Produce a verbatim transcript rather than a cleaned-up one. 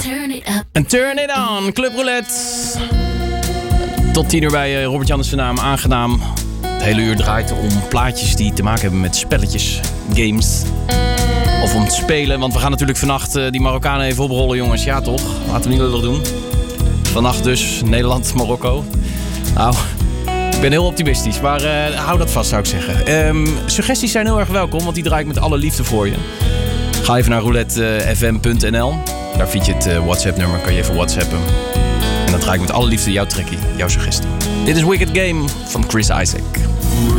En turn it on, Club Roulette. Tot tien uur bij Robert-Jan is zijn naam, aangenaam. Het hele uur draait om plaatjes die te maken hebben met spelletjes, games. Of om te spelen, want we gaan natuurlijk vannacht uh, die Marokkanen even oprollen, jongens. Ja toch, laten we niet lullig doen. Vannacht dus, Nederland-Marokko. Nou, ik ben heel optimistisch, maar uh, hou dat vast zou ik zeggen. Um, suggesties zijn heel erg welkom, want die draai ik met alle liefde voor je. Ga even naar roulette f m punt n l. Daar vind je het uh, WhatsApp-nummer, kan je even whatsappen. En dan draai ik met alle liefde jouw trekkie, jouw suggestie. Dit is Wicked Game van Chris Isaak.